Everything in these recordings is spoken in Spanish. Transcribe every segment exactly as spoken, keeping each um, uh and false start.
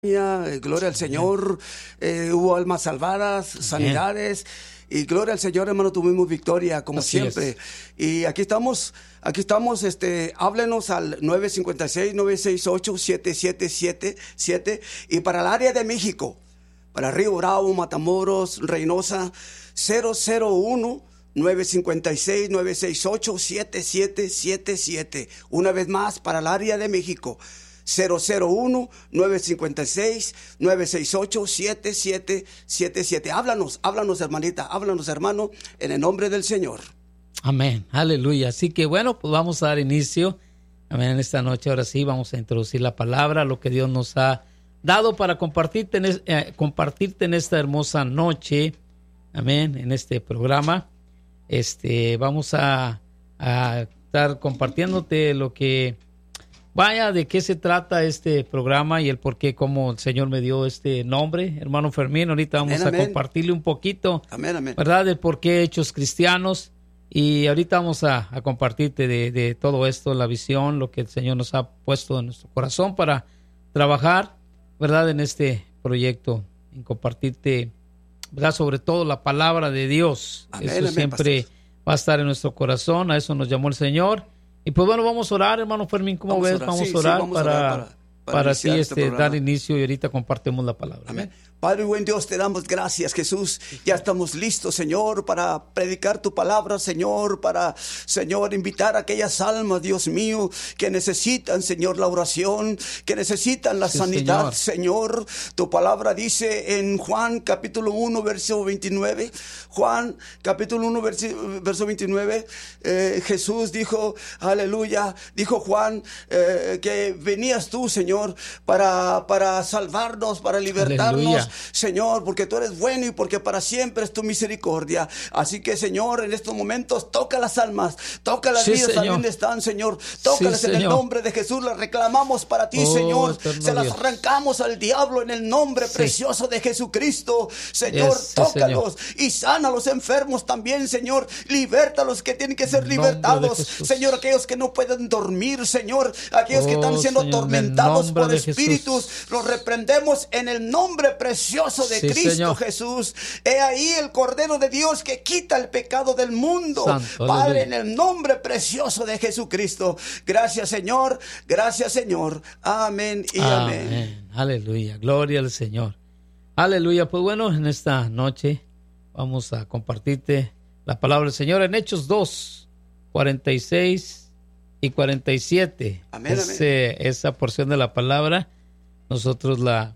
Gloria al Señor, eh, hubo almas salvadas, sanidades, y gloria al Señor, hermano, tuvimos victoria como Así siempre. Es. Y aquí estamos, aquí estamos, este, háblenos al nueve cinco seis, nueve seis ocho, siete siete siete siete, y para el área de México, para Río Bravo, Matamoros, Reynosa, cero cero uno, nueve cinco seis, nueve seis ocho, siete siete siete siete. Una vez más, para el área de México, cero cero uno, nueve cinco seis, nueve seis ocho, siete siete siete siete. Háblanos, háblanos, hermanita, háblanos, hermano, en el nombre del Señor. Amén, aleluya. Así que bueno, pues vamos a dar inicio. Amén, esta noche ahora sí vamos a introducir la palabra, lo que Dios nos ha dado para compartirte en, es, eh, compartirte en esta hermosa noche. Amén, en este programa. Este, vamos a, a estar compartiéndote lo que... Vaya, ¿de qué se trata este programa y el por qué, cómo el Señor me dio este nombre? Hermano Fermín, ahorita vamos amén, a amén. compartirle un poquito, amén, amén. ¿verdad? Del por qué Hechos Cristianos. Y ahorita vamos a, a compartirte de, de todo esto, la visión, lo que el Señor nos ha puesto en nuestro corazón para trabajar, ¿verdad? En este proyecto, en compartirte, ¿verdad? Sobre todo la palabra de Dios. Amén, eso amén, siempre pastor. Va a estar en nuestro corazón, a eso nos llamó el Señor. Y pues bueno, vamos a orar, hermano Fermín, ¿cómo vamos ves? A vamos, sí, a orar sí, vamos para, a orar para, para, para así este, este dar inicio y ahorita compartimos la palabra. Amén. Padre buen Dios, te damos gracias, Jesús. Ya estamos listos, Señor, para predicar tu palabra, Señor, para, Señor, invitar a aquellas almas, Dios mío, que necesitan, Señor, la oración, que necesitan la sí, sanidad, Señor. Señor. Tu palabra dice en Juan capítulo uno, verso veintinueve, Juan capítulo uno, verso, verso veintinueve, eh, Jesús dijo, aleluya, dijo Juan, eh, que venías tú, Señor, para, para salvarnos, para libertarnos. Aleluya. Señor, porque tú eres bueno y porque para siempre es tu misericordia. Así que, Señor, en estos momentos toca las almas, toca las sí, vidas a donde están, Señor. Tócalas sí, en Señor. El nombre de Jesús, las reclamamos para ti, oh, Señor. Se las arrancamos al diablo en el nombre sí. precioso de Jesucristo. Señor, yes, tócalos sí, y sana a los enfermos también, Señor. Liberta a los que tienen que ser libertados, Señor. Aquellos que no pueden dormir, Señor. Aquellos oh, que están siendo Señor, atormentados por espíritus, los reprendemos en el nombre precioso precioso de sí, Cristo Señor. Jesús. He ahí el Cordero de Dios que quita el pecado del mundo. Santo, Padre, aleluya. En el nombre precioso de Jesucristo. Gracias, Señor. Gracias, Señor. Amén y amén. amén. Aleluya. Gloria al Señor. Aleluya. Pues bueno, en esta noche vamos a compartirte la palabra del Señor en Hechos dos, cuarenta y seis y cuarenta y siete. Amén, Ese, amén. Esa porción de la palabra nosotros la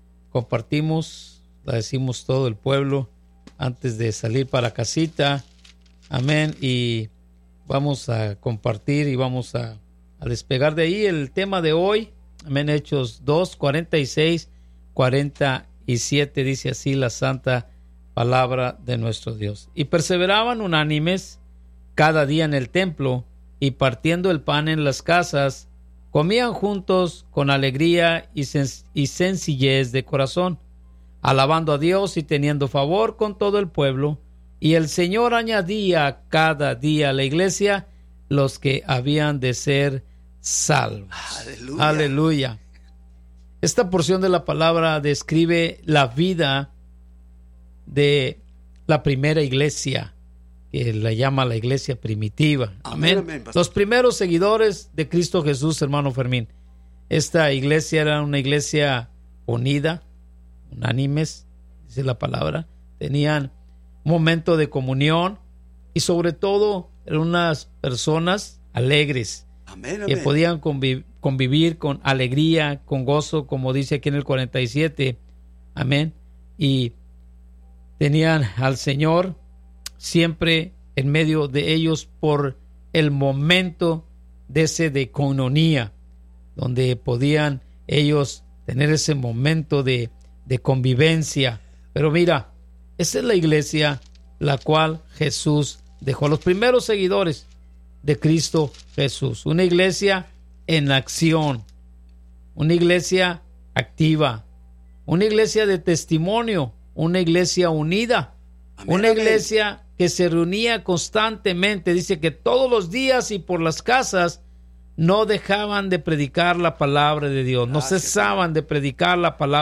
compartimos, la decimos todo el pueblo antes de salir para casita. Amén. Y vamos a compartir y vamos a, a despegar de ahí el tema de hoy. Amén. Hechos dos, cuarenta y seis, cuarenta y siete. Dice así la santa palabra de nuestro Dios. Y perseveraban unánimes cada día en el templo y partiendo el pan en las casas, comían juntos con alegría y, sen- y sencillez de corazón, alabando a Dios y teniendo favor con todo el pueblo. Y el Señor añadía cada día a la iglesia los que habían de ser salvos. Aleluya. Aleluya. Esta porción de la palabra describe la vida de la primera iglesia, que la llama la iglesia primitiva. Amén. Amén, amén, Los primeros seguidores de Cristo Jesús, hermano Fermín. Esta iglesia era una iglesia unida, unánimes, dice la palabra. Tenían un momento de comunión y sobre todo eran unas personas alegres. Amén, que amén. podían conviv- convivir con alegría, con gozo, como dice aquí en el cuarenta y siete. Amén. Y tenían al Señor siempre en medio de ellos por el momento de ese de coinonía, donde podían ellos tener ese momento de, de convivencia. Pero mira, esa es la iglesia la cual Jesús dejó, los primeros seguidores de Cristo Jesús, una iglesia en acción, una iglesia activa, una iglesia de testimonio, una iglesia unida, amén, una iglesia amén. Que se reunía constantemente. Dice que todos los días y por las casas no dejaban de predicar la palabra de Dios, no Gracias, cesaban de predicar la palabra